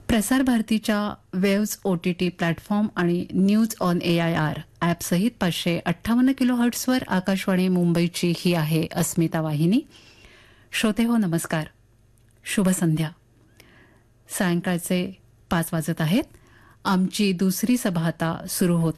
प्रसार भारतीच्या waves OTT platform आणि न्यूज ऑन AIR ॲपसहित 558 किलोहर्ट्झवर आकाशवाणी मुंबईची ही आहे अस्मिता वाहिनी. श्रोते हो नमस्कार, शुभ संध्या. सायंकाळचे 5 वाजत आहेत. आमची दुसरी सभा आता सुरू होत